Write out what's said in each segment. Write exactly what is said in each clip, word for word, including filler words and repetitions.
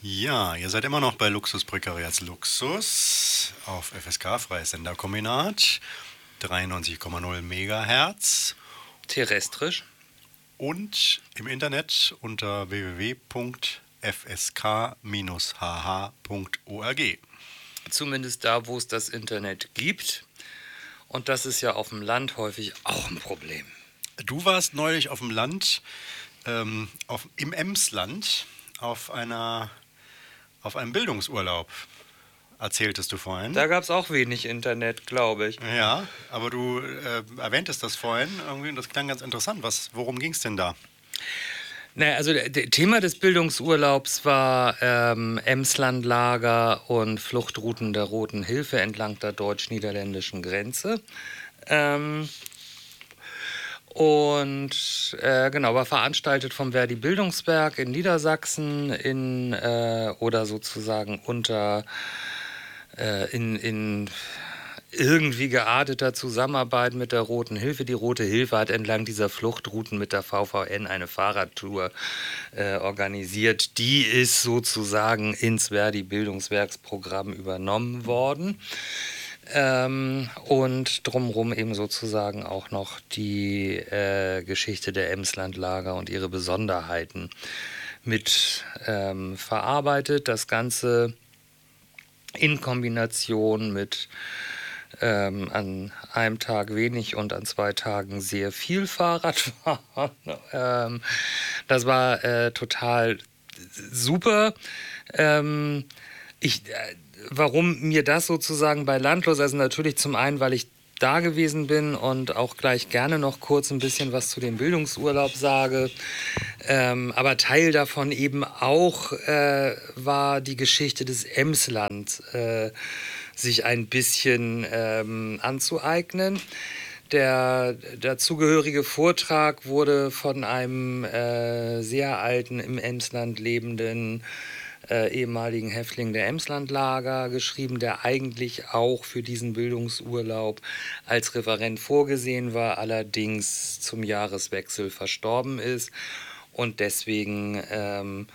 Ja, ihr seid immer noch bei Luxus Precariats Luxus auf F S K, Freies Senderkombinat, dreiundneunzig Komma null Megahertz Terrestrisch. und im Internet unter w w w punkt f s k Bindestrich h h punkt org. Zumindest da, wo es das Internet gibt. Und das ist ja auf dem Land häufig auch ein Problem. Du warst neulich auf dem Land, ähm, auf, im Emsland, auf einer, auf einem Bildungsurlaub, erzähltest du vorhin. Da gab es auch wenig Internet, glaube ich. Ja, aber du äh, erwähntest das vorhin, irgendwie, und das klang ganz interessant. Was, worum ging es denn da? Naja, also das Thema des Bildungsurlaubs war ähm, Emslandlager und Fluchtrouten der Roten Hilfe entlang der deutsch-niederländischen Grenze. Ähm, und äh, genau, war veranstaltet vom Verdi Bildungswerk in Niedersachsen in, äh, oder sozusagen unter äh, in, in irgendwie gearteter Zusammenarbeit mit der Roten Hilfe. Die Rote Hilfe hat entlang dieser Fluchtrouten mit der V V N eine Fahrradtour äh, organisiert. Die ist sozusagen ins Verdi Bildungswerksprogramm übernommen worden. Ähm, und drumherum eben sozusagen auch noch die äh, Geschichte der Emslandlager und ihre Besonderheiten mit ähm, verarbeitet. Das Ganze in Kombination mit ähm, an einem Tag wenig und an zwei Tagen sehr viel Fahrradfahren. ähm, das war äh, total super. Ähm, ich, äh, warum mir das sozusagen bei Landlos, also natürlich zum einen, weil ich da gewesen bin und auch gleich gerne noch kurz ein bisschen was zu dem Bildungsurlaub sage. Ähm, aber Teil davon eben auch äh, war die Geschichte des Emsland äh, sich ein bisschen ähm, anzueignen. Der dazugehörige Vortrag wurde von einem äh, sehr alten, im Emsland lebenden Äh, ehemaligen Häftling der Emslandlager geschrieben, der eigentlich auch für diesen Bildungsurlaub als Referent vorgesehen war, allerdings zum Jahreswechsel verstorben ist und deswegen ähm,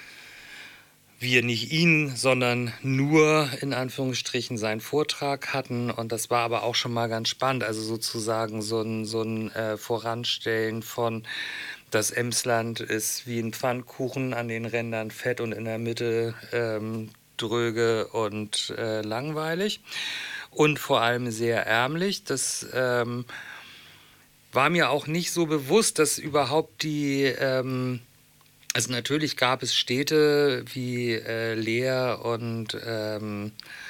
wir nicht ihn, sondern nur in Anführungsstrichen seinen Vortrag hatten. Und das war aber auch schon mal ganz spannend, also sozusagen so ein, so ein äh, Voranstellen von das Emsland ist wie ein Pfannkuchen, an den Rändern fett und in der Mitte ähm, dröge und äh, langweilig und vor allem sehr ärmlich. Das ähm, war mir auch nicht so bewusst, dass überhaupt die, ähm, also natürlich gab es Städte wie äh, Leer und ähm,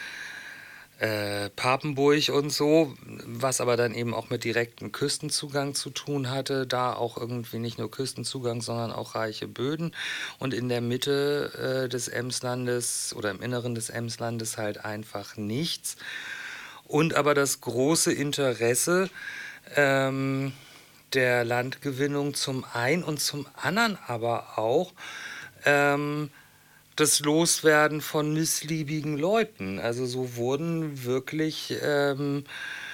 Äh, Papenburg und so, was aber dann eben auch mit direktem Küstenzugang zu tun hatte. Da auch irgendwie nicht nur Küstenzugang, sondern auch reiche Böden. Und in der Mitte äh, des Emslandes oder im Inneren des Emslandes halt einfach nichts. Und aber das große Interesse ähm, der Landgewinnung zum einen und zum anderen aber auch ähm, das Loswerden von missliebigen Leuten. Also so wurden wirklich ähm,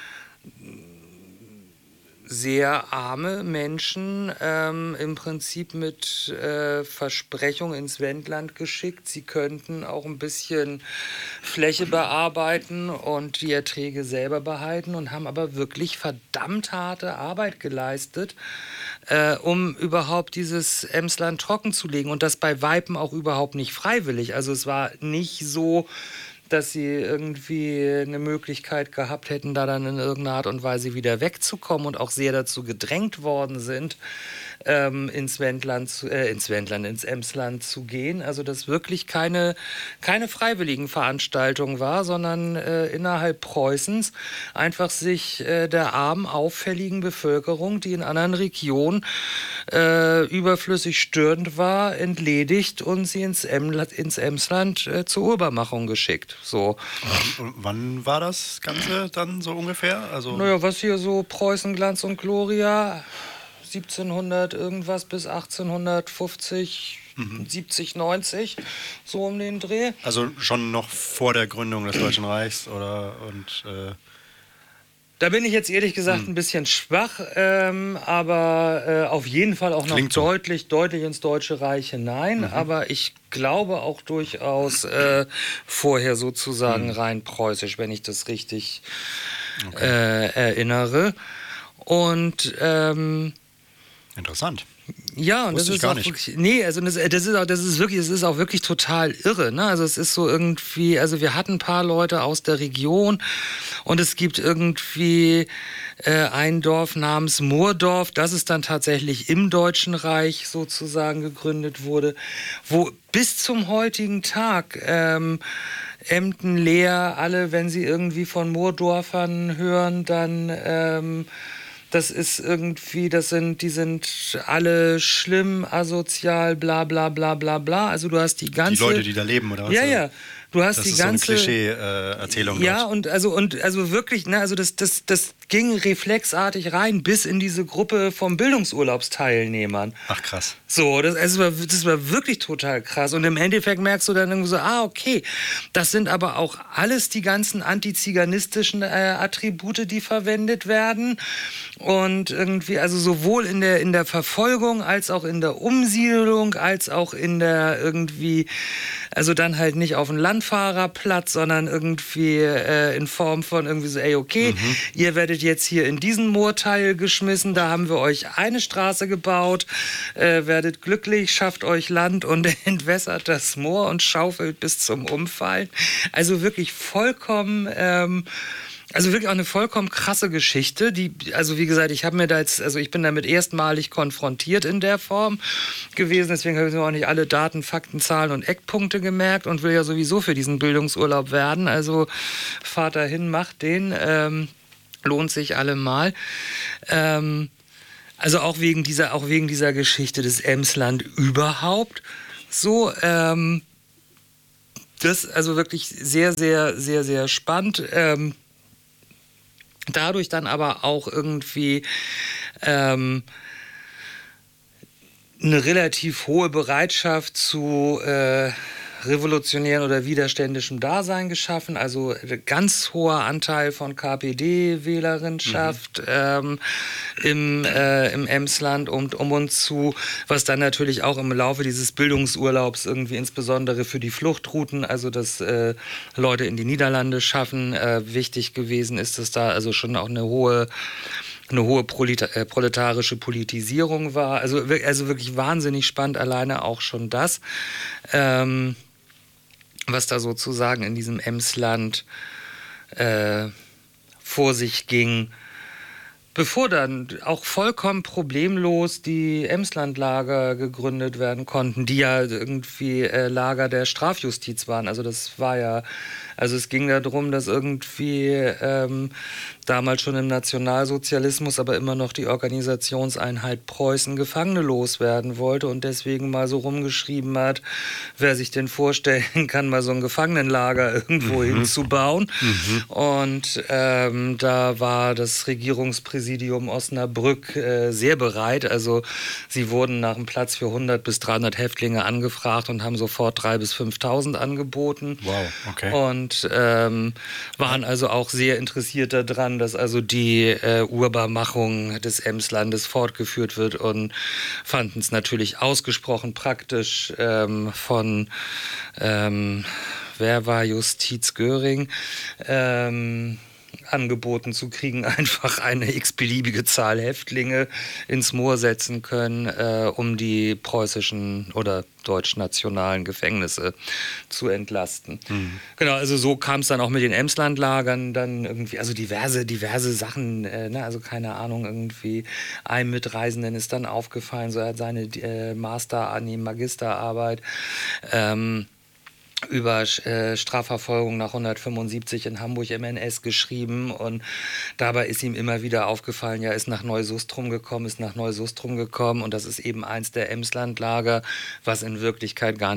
sehr arme Menschen ähm, im Prinzip mit äh, Versprechung ins Wendland geschickt. Sie könnten auch ein bisschen Fläche bearbeiten und die Erträge selber behalten und haben aber wirklich verdammt harte Arbeit geleistet, äh, um überhaupt dieses Emsland trocken zu legen. Und das bei Weitem auch überhaupt nicht freiwillig. Also es war nicht so, dass sie irgendwie eine Möglichkeit gehabt hätten, da dann in irgendeiner Art und Weise wieder wegzukommen und auch sehr dazu gedrängt worden sind, ähm, ins Wendland, zu, äh, ins Wendland, ins Emsland zu gehen. Also das wirklich keine, keine freiwilligen Veranstaltung war, sondern äh, innerhalb Preußens einfach sich äh, der armen, auffälligen Bevölkerung, die in anderen Regionen äh, überflüssig störend war, entledigt und sie ins, Emla- ins Emsland äh, zur Urbarmachung geschickt. So. Und wann war das Ganze dann so ungefähr? Also Naja, was hier so Preußen, Glanz und Gloria, siebzehnhundert irgendwas bis achtzehnhundertfünfzig, mhm. siebzig, neunzig, so um den Dreh. Also schon noch vor der Gründung des Deutschen Reichs oder und äh Da bin ich jetzt ehrlich gesagt ein bisschen schwach, ähm, aber äh, auf jeden Fall auch noch Klingt so. deutlich, deutlich ins Deutsche Reich hinein. Mhm. Aber ich glaube auch durchaus äh, vorher sozusagen Mhm. rein preußisch, wenn ich das richtig Okay. äh, erinnere. Und ähm, Interessant. ja, und das Wusste ich ist gar auch nicht. wirklich, nee, also das, das ist auch, das ist wirklich, das ist auch wirklich total irre, ne? Also es ist so irgendwie, also wir hatten ein paar Leute aus der Region und es gibt irgendwie äh, ein Dorf namens Moordorf, das ist dann tatsächlich im Deutschen Reich sozusagen gegründet wurde, wo bis zum heutigen Tag ähm, Emden, Leer, alle, wenn sie irgendwie von Moordorfern hören, dann ähm, das ist irgendwie, das sind, die sind alle schlimm, asozial, bla bla bla bla bla. Also du hast die ganze... Die Leute, die da leben, oder was? Ja, ja. Du hast Das die ist ganze... so eine Klischee-Erzählung Ja, dort. und also, und also wirklich, ne, also das, das, das ging reflexartig rein bis in diese Gruppe von Bildungsurlaubsteilnehmern. Ach, krass. So, das, also, war- das war wirklich total krass. Und im Endeffekt merkst du dann irgendwie so, ah, okay, das sind aber auch alles die ganzen antiziganistischen äh, Attribute, die verwendet werden. Und irgendwie, also sowohl in der, in der Verfolgung als auch in der Umsiedlung, als auch in der irgendwie, also dann halt nicht auf dem Landfahrerplatz, sondern irgendwie äh, in Form von irgendwie so, ey, okay, Mhm. ihr werdet jetzt hier in diesen Moorteil geschmissen, da haben wir euch eine Straße gebaut, äh, werdet glücklich, schafft euch Land und entwässert das Moor und schaufelt bis zum Umfallen. Also wirklich vollkommen... Ähm, Also wirklich auch eine vollkommen krasse Geschichte, die, also wie gesagt, ich habe mir da jetzt, also ich bin damit erstmalig konfrontiert in der Form gewesen, deswegen habe ich mir auch nicht alle Daten, Fakten, Zahlen und Eckpunkte gemerkt und will ja sowieso für diesen Bildungsurlaub werden, also fahrt dahin, macht den, ähm, lohnt sich allemal. Ähm, also auch wegen dieser, auch wegen dieser Geschichte des Emsland überhaupt so, ähm, das also wirklich sehr, sehr, sehr, sehr spannend. Ähm, Dadurch dann aber auch irgendwie ähm, eine relativ hohe Bereitschaft zu äh, revolutionären oder widerständischem Dasein geschaffen. Also ein ganz hoher Anteil von K P D-Wählerinschaft mhm. ähm, im, äh, im Emsland und um uns zu, was dann natürlich auch im Laufe dieses Bildungsurlaubs irgendwie insbesondere für die Fluchtrouten, also dass äh, Leute in die Niederlande schaffen, äh, wichtig gewesen ist, dass da also schon auch eine hohe eine hohe Prolet- äh, proletarische Politisierung war. Also, wir- also wirklich wahnsinnig spannend, alleine auch schon das, ähm, was da sozusagen in diesem Emsland äh, vor sich ging. Bevor dann auch vollkommen problemlos die Emslandlager gegründet werden konnten, die ja irgendwie äh, Lager der Strafjustiz waren. Also das war ja, also es ging darum, dass irgendwie ähm, damals schon im Nationalsozialismus, aber immer noch die Organisationseinheit Preußen Gefangene loswerden wollte und deswegen mal so rumgeschrieben hat, wer sich denn vorstellen kann, mal so ein Gefangenenlager irgendwo Mhm. hinzubauen. Mhm. Und ähm, da war das Regierungspräsidium Osnabrück äh, sehr bereit. Also sie wurden nach einem Platz für hundert bis dreihundert Häftlinge angefragt und haben sofort dreitausend bis fünftausend angeboten. Wow, okay. Und ähm, waren also auch sehr interessiert daran, dass also die äh, Urbarmachung des Emslandes fortgeführt wird und fanden es natürlich ausgesprochen praktisch ähm, von ähm, wer war Justiz Göring, ähm, angeboten zu kriegen, einfach eine x-beliebige Zahl Häftlinge ins Moor setzen können, äh, um die preußischen oder deutsch-nationalen Gefängnisse zu entlasten. Mhm. Genau, also so kam es dann auch mit den Emslandlagern, dann irgendwie, also diverse, diverse Sachen, äh, ne, also keine Ahnung, irgendwie einem Mitreisenden ist dann aufgefallen, so er hat seine äh, Master, nee, Magisterarbeit, ähm, über äh, Strafverfolgung nach hundertfünfundsiebzig in Hamburg im N S geschrieben und dabei ist ihm immer wieder aufgefallen, ja, ist nach Neusustrum gekommen, ist nach Neusustrum gekommen und das ist eben eins der Emslandlager, was in Wirklichkeit gar